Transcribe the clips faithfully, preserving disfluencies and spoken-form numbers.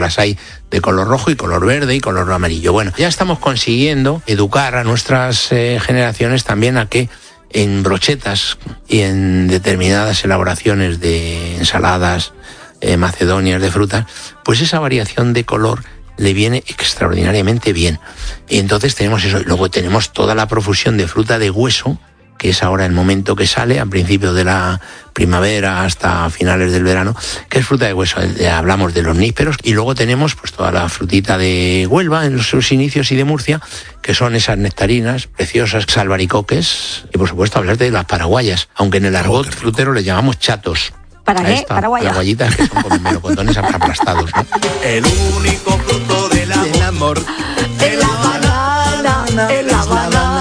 Las hay de color rojo y color verde y color amarillo. Bueno, ya estamos consiguiendo educar a nuestras eh, generaciones también a que en brochetas y en determinadas elaboraciones de ensaladas, eh, macedonias, de frutas, pues esa variación de color le viene extraordinariamente bien. Y entonces tenemos eso. Luego tenemos toda la profusión de fruta de hueso, que es ahora el momento que sale, a principios de la primavera hasta finales del verano, que es fruta de hueso. Hablamos de los nísperos, y luego tenemos pues toda la frutita de Huelva en sus inicios y de Murcia, que son esas nectarinas preciosas, albaricoques, y por supuesto hablar de las paraguayas, aunque en el argot oh, frutero les llamamos chatos. ¿Para qué? Paraguaya. Paraguayitas, que son como melocotones aplastados, ¿no? El único fruto del amor, del amor. En la banana, en la banana.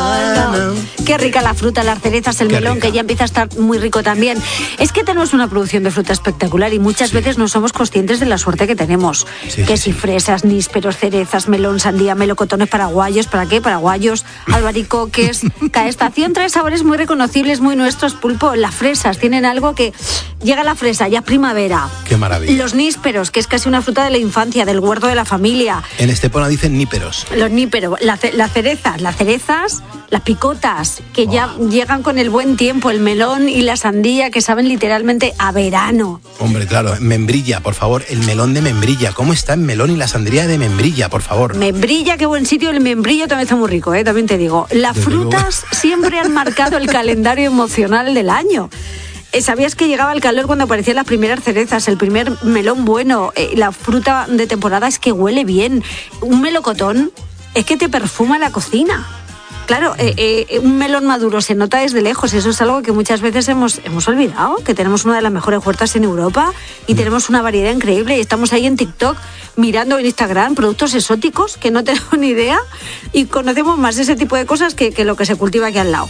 Qué rica la fruta, las cerezas, el Qué melón, rica. Que ya empieza a estar muy rico también. Es que tenemos una producción de fruta espectacular y muchas sí. veces no somos conscientes de la suerte que tenemos. Sí, que sí, si sí. fresas, nísperos, cerezas, melón, sandía, melocotones paraguayos, ¿para qué? Paraguayos, albaricoques. Cada estación trae sabores muy reconocibles, muy nuestros. Pulpo, las fresas tienen algo que... Llega la fresa, ya es primavera. Qué maravilla. Los nísperos, que es casi una fruta de la infancia, del huerto de la familia. En Estepona dicen níperos. Los níperos, las la cerezas, las cerezas, las picotas, que oh. ya llegan con el buen tiempo, el melón y la sandía, que saben literalmente a verano. Hombre, claro, Membrilla, por favor, el melón de Membrilla. ¿Cómo está el melón y la sandía de Membrilla, por favor? Membrilla, qué buen sitio, el membrillo también está muy rico, ¿eh? También te digo. Las Desde frutas luego. Siempre han marcado el calendario emocional del año. ¿Sabías que llegaba el calor cuando aparecían las primeras cerezas, el primer melón bueno? Eh, la fruta de temporada es que huele bien. Un melocotón es que te perfuma la cocina. Claro, eh, eh, un melón maduro se nota desde lejos. Eso es algo que muchas veces hemos, hemos olvidado, que tenemos una de las mejores huertas en Europa y tenemos una variedad increíble. Y estamos ahí en TikTok mirando en Instagram productos exóticos que no tenemos ni idea y conocemos más ese tipo de cosas que, que lo que se cultiva aquí al lado.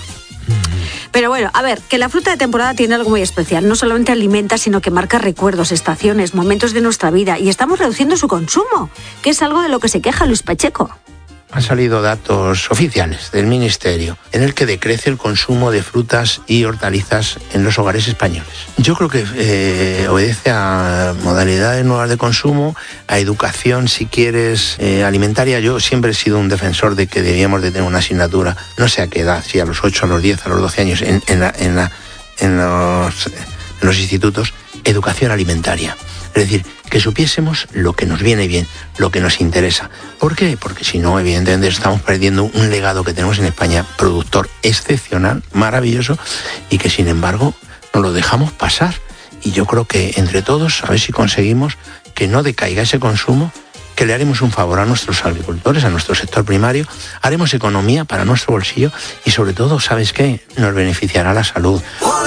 Pero bueno, a ver, que la fruta de temporada tiene algo muy especial. No solamente alimenta, sino que marca recuerdos, estaciones, momentos de nuestra vida. Y estamos reduciendo su consumo, que es algo de lo que se queja Luis Pacheco. Han salido datos oficiales del Ministerio en el que decrece el consumo de frutas y hortalizas en los hogares españoles. Yo creo que eh, obedece a modalidades nuevas de consumo, a educación, si quieres, eh, alimentaria. Yo siempre he sido un defensor de que debíamos de tener una asignatura, no sé a qué edad, si a los ocho, a los diez, a los doce años, en, en, la, en, la, en, los, en los institutos, educación alimentaria. Es decir, que supiésemos lo que nos viene bien, lo que nos interesa. ¿Por qué? Porque si no, evidentemente estamos perdiendo un legado que tenemos en España, productor excepcional, maravilloso, y que sin embargo nos lo dejamos pasar. Y yo creo que entre todos, a ver si conseguimos que no decaiga ese consumo, que le haremos un favor a nuestros agricultores, a nuestro sector primario, haremos economía para nuestro bolsillo y sobre todo, ¿sabes qué? Nos beneficiará la salud.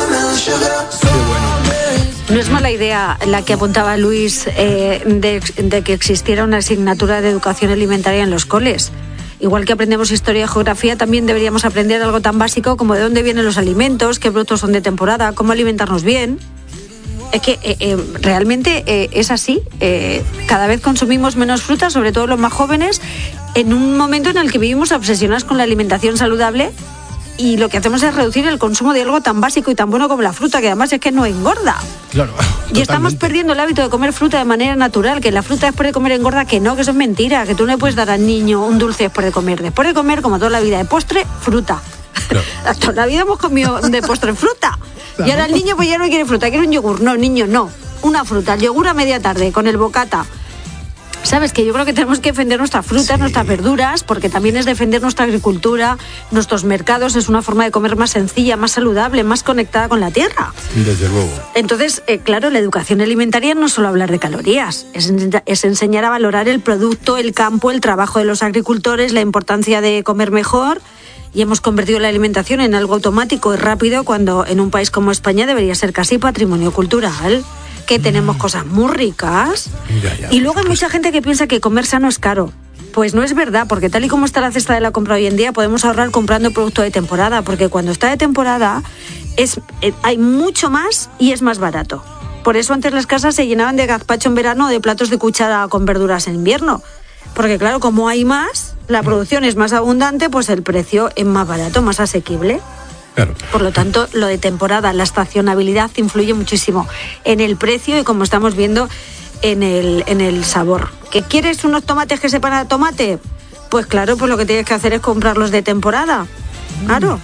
Qué bueno. No es mala idea la que apuntaba Luis eh, de, de que existiera una asignatura de educación alimentaria en los coles. Igual que aprendemos historia y geografía, también deberíamos aprender algo tan básico como de dónde vienen los alimentos, qué productos son de temporada, cómo alimentarnos bien. Es que eh, eh, realmente eh, es así. Eh, cada vez consumimos menos fruta, sobre todo los más jóvenes, en un momento en el que vivimos obsesionados con la alimentación saludable. Y lo que hacemos es reducir el consumo de algo tan básico y tan bueno como la fruta, que además es que no engorda. Claro. Y totalmente. Estamos perdiendo el hábito de comer fruta de manera natural, que la fruta después de comer engorda, que no, que eso es mentira, que tú no le puedes dar al niño un dulce después de comer. Después de comer, como toda la vida, de postre, fruta. Claro. Toda la vida hemos comido de postre fruta. Claro. Y ahora el niño pues ya no quiere fruta, quiere un yogur. No, niño, no. Una fruta, el yogur a media tarde, con el bocata. Sabes que yo creo que tenemos que defender nuestras frutas, sí. nuestras verduras, porque también es defender nuestra agricultura, nuestros mercados. Es una forma de comer más sencilla, más saludable, más conectada con la tierra. Desde luego. Entonces, eh, claro, la educación alimentaria no es solo hablar de calorías, es, es enseñar a valorar el producto, el campo, el trabajo de los agricultores, la importancia de comer mejor. Y hemos convertido la alimentación en algo automático y rápido, cuando en un país como España debería ser casi patrimonio cultural. Que tenemos cosas muy ricas. Ya, ya, y luego hay mucha gente que piensa que comer sano es caro. Pues no es verdad, porque tal y como está la cesta de la compra hoy en día, podemos ahorrar comprando producto de temporada, porque cuando está de temporada es, eh, hay mucho más y es más barato. Por eso antes las casas se llenaban de gazpacho en verano o de platos de cuchara con verduras en invierno. Porque claro, como hay más, la producción es más abundante, pues el precio es más barato, más asequible. Claro. Por lo tanto, lo de temporada, la estacionabilidad influye muchísimo en el precio y, como estamos viendo, en el, en el sabor. ¿Que quieres unos tomates que sepan a tomate? Pues claro, pues lo que tienes que hacer es comprarlos de temporada. Claro.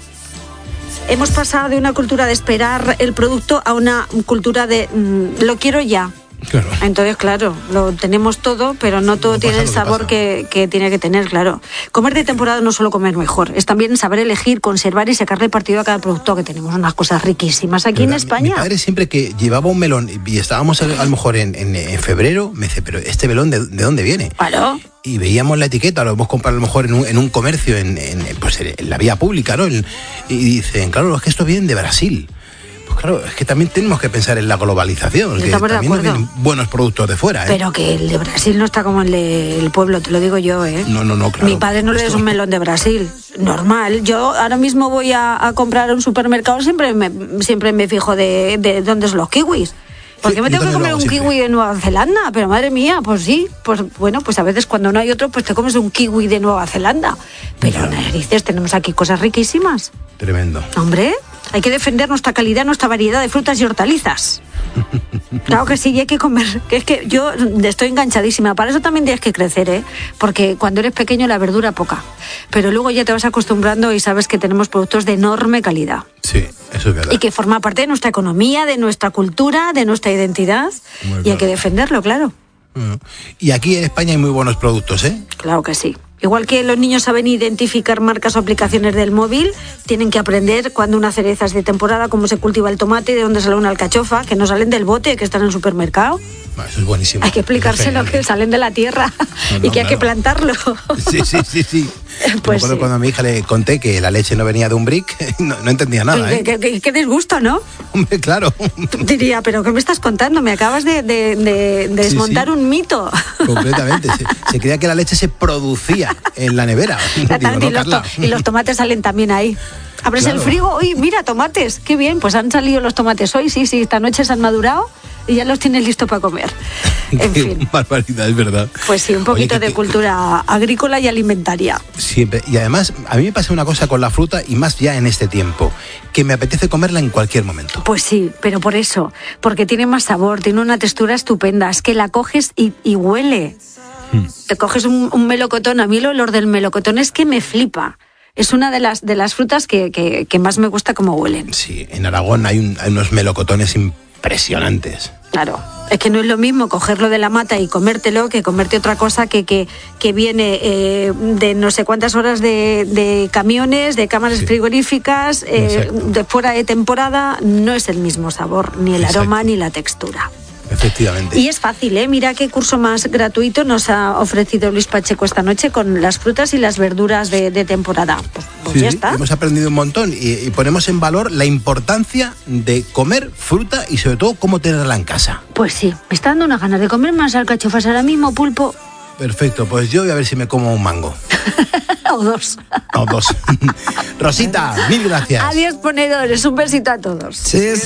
Hemos pasado de una cultura de esperar el producto a una cultura de mmm, lo quiero ya. Claro. Entonces, claro, lo tenemos todo, pero no todo no tiene el sabor que, que tiene que tener, claro. Comer de temporada no es solo comer mejor, es también saber elegir, conservar y sacarle partido a cada producto, que tenemos unas cosas riquísimas aquí en España. Mi padre siempre que llevaba un melón y estábamos a, a lo mejor en, en, en febrero, me dice, pero ¿este melón de, de dónde viene? Claro. Y veíamos la etiqueta, lo hemos comprado a lo mejor en un, en un comercio, en, en, pues en la vía pública, ¿no? En, y dicen, claro, es que esto viene de Brasil. Pues claro, es que también tenemos que pensar en la globalización, que también nos vienen buenos productos de fuera, ¿eh? Pero que el de Brasil no está como el del pueblo, te lo digo yo, ¿eh? No, no, no, claro. Mi padre no le des un melón de Brasil, normal. Yo ahora mismo voy a, a comprar a un supermercado, siempre me, siempre me fijo de, de dónde son los kiwis. ¿Por qué sí, me tengo que comer un siempre. kiwi de Nueva Zelanda? Pero madre mía, pues sí, pues bueno, pues a veces cuando no hay otro, pues te comes un kiwi de Nueva Zelanda. Pero claro. Narices, tenemos aquí cosas riquísimas. Tremendo. Hombre, hay que defender nuestra calidad, nuestra variedad de frutas y hortalizas. Claro que sí, y hay que comer. Que es que yo estoy enganchadísima. Para eso también tienes que crecer, ¿eh? Porque cuando eres pequeño la verdura poca. Pero luego ya te vas acostumbrando y sabes que tenemos productos de enorme calidad. Sí, eso es verdad. Y que forma parte de nuestra economía, de nuestra cultura, de nuestra identidad. Muy y bien. Hay que defenderlo, claro. Y aquí en España hay muy buenos productos, ¿eh? Claro que sí. Igual que los niños saben identificar marcas o aplicaciones del móvil, tienen que aprender cuando una cereza es de temporada, cómo se cultiva el tomate, de dónde sale una alcachofa, que no salen del bote, que están en el supermercado. Eso es buenísimo. Hay que explicárselo, que salen de la tierra no, no, y que claro. hay que plantarlo. Sí, sí, sí, sí. Pues Me acuerdo sí. cuando a mi hija le conté que la leche no venía de un brick, no, no entendía nada, ¿eh? Qué, qué, qué disgusto, ¿no? Hombre, claro. Diría, ¿pero qué me estás contando? Me acabas de, de, de, de desmontar sí, sí. un mito. Completamente. Se, se creía que la leche se producía en la nevera. Digo, no, y, los to- y los tomates salen también ahí. Abres claro. el frigo, uy, mira, tomates, qué bien, pues han salido los tomates hoy, sí, sí, esta noche se han madurado y ya los tienes listos para comer. En qué fin. Barbaridad, es verdad. Pues sí, un poquito Oye, de que, cultura agrícola y alimentaria. Siempre. Y además, a mí me pasa una cosa con la fruta, y más ya en este tiempo, que me apetece comerla en cualquier momento. Pues sí, pero por eso, porque tiene más sabor, tiene una textura estupenda, es que la coges y, y huele. Hmm. Te coges un, un melocotón, a mí el olor del melocotón es que me flipa. Es una de las de las frutas que, que, que más me gusta cómo huelen. Sí, en Aragón hay, un, hay unos melocotones impresionantes. Claro, es que no es lo mismo cogerlo de la mata y comértelo que comerte otra cosa que, que, que viene eh, de no sé cuántas horas de, de camiones, de cámaras sí. frigoríficas, eh, de fuera de temporada. No es el mismo sabor, ni el Exacto. aroma, ni la textura. Efectivamente. Y es fácil, ¿eh? Mira qué curso más gratuito nos ha ofrecido Luis Pacheco esta noche con las frutas y las verduras de, de temporada. Pues, pues sí, ya está. Hemos aprendido un montón y, y ponemos en valor la importancia de comer fruta y sobre todo cómo tenerla en casa. Pues sí, me está dando unas ganas de comer más alcachofas ahora mismo, Pulpo. Perfecto, pues yo voy a ver si me como un mango. O dos. O dos. Rosita, mil gracias. Adiós, ponedores, un besito a todos. Sí.